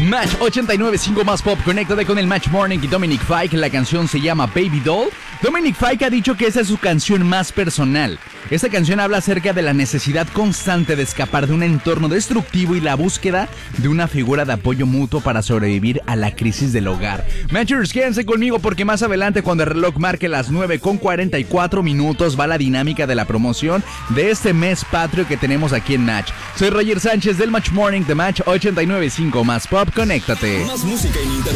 Match 89.5 más pop, conéctate con el Match Morning y Dominic Fike. La canción se llama Baby Doll. Dominic Fike ha dicho que esa es su canción más personal. Esta canción habla acerca de la necesidad constante de escapar de un entorno destructivo y la búsqueda de una figura de apoyo mutuo para sobrevivir a la crisis del hogar. Matchers, quédense conmigo porque más adelante, cuando el reloj marque las 9:44 va la dinámica de la promoción de este mes patrio que tenemos aquí en Match. Soy Roger Sánchez del Match Morning de Match 89.5 más pop. Conéctate. Más música en internet.